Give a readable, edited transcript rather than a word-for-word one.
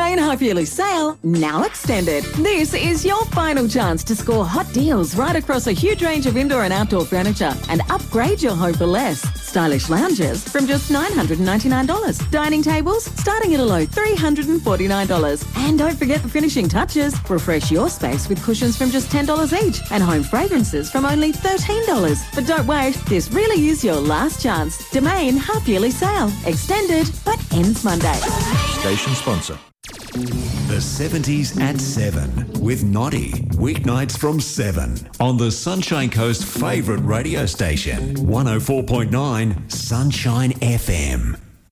Domain Half Yearly Sale now extended. This is your final chance to score hot deals right across a huge range of indoor and outdoor furniture and upgrade your home for less. Stylish lounges from just $999. Dining tables starting at a low $349. And don't forget the finishing touches. Refresh your space with cushions from just $10 each and home fragrances from only $13. But don't wait, this really is your last chance. Domain Half Yearly Sale. Extended, but ends Monday. Station sponsor. The 70s at 7 with Noddy. Weeknights from 7 on the Sunshine Coast favourite radio station, 104.9 Sunshine FM.